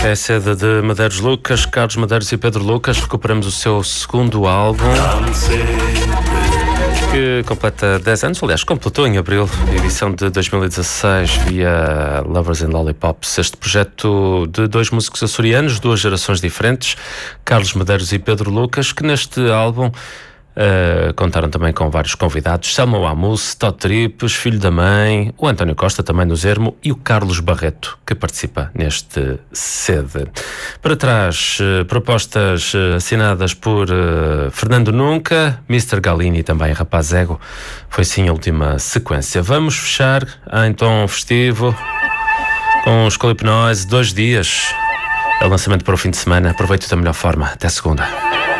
É a sede de Medeiros Lucas, Carlos Medeiros e Pedro Lucas. Recuperamos o seu segundo álbum, que completa 10 anos, aliás, completou em abril, edição de 2016, via Lovers and Lollipops. Este projeto de dois músicos açorianos, duas gerações diferentes, Carlos Medeiros e Pedro Lucas, que neste álbum contaram também com vários convidados: Selma Wamus, Todd Trippes, Filho da Mãe, o António Costa, também no Zermo, e o Carlos Barreto, que participa neste CD. Para trás, propostas assinadas por Fernando Nunca, Mr. Galini e também Rapaz Ego. Foi sim a última sequência. Vamos fechar em tom festivo com os Colipnose, 2 dias. É o lançamento para o fim de semana. Aproveite da melhor forma. Até segunda.